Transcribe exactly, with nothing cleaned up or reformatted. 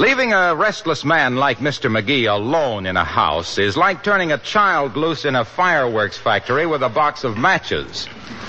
Leaving a restless man like Mister McGee alone in a house is like turning a child loose in a fireworks factory with a box of matches.